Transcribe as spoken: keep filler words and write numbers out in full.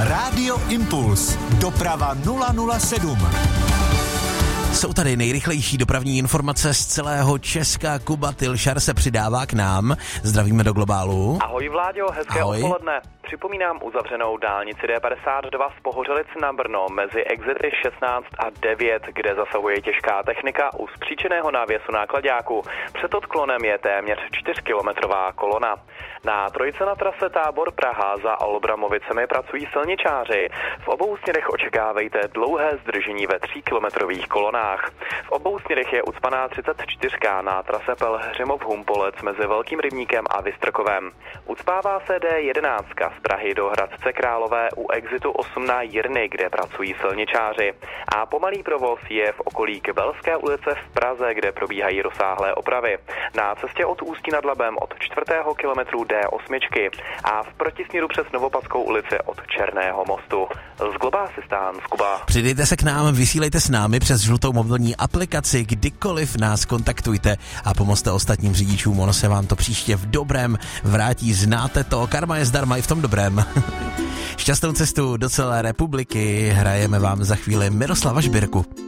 Rádio Impuls. Doprava nula nula sedm. Jsou tady nejrychlejší dopravní informace z celého Česka. Kuba Tilšar se přidává k nám. Zdravíme do globálu. Ahoj Vláďo, hezké Ahoj. odpoledne. Připomínám uzavřenou dálnici D padesát dva z Pohořelic na Brno mezi exity šestnáct a devět, kde zasahuje těžká technika u spříčeného návěsu náklaďáku. Před odklonem je téměř čtyřkilometrová kolona. Na trojice na trase Tábor Praha za Olbramovicemi pracují silničáři. V obou směrech očekávejte dlouhé zdržení ve tříkilometrových kolonách. V obou směrech je ucpaná třicet čtyři na trase Pelhřimov-Humpolec mezi Velkým Rybníkem a Vystrkovem. Ucpává se D jedenáct z Prahy do Hradce Králové u exitu osm na Jirny, kde pracují silničáři. A pomalý provoz je v okolí Kybelské ulice v Praze, kde probíhají rozsáhlé opravy. Na cestě od Ústí nad Labem od čtvrtého kilometru D osm a v protisměru přes Novopadskou ulici od Černého mostu. Z Globásistán, z Kuba. Přidejte se k nám, vysílejte s námi přes žlutou mobilní aplikaci, kdykoliv nás kontaktujte a pomozte ostatním řidičům, ono se vám to příště v dobrém vrátí, znáte to, karma je zdarma i v tom dobrém. Šťastnou cestu do celé republiky, hrajeme vám za chvíli Miroslava Žbírku.